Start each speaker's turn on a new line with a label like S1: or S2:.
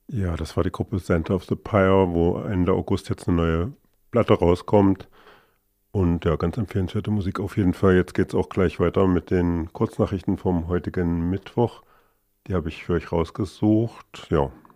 S1: Ja, das war die Gruppe Center of the Pyre, wo Ende August jetzt eine neue Platte rauskommt. Und ja, ganz empfehlenswerte Musik auf jeden Fall. Jetzt geht's auch gleich weiter mit den Kurznachrichten vom heutigen Mittwoch. Die habe ich für euch rausgesucht. Ja,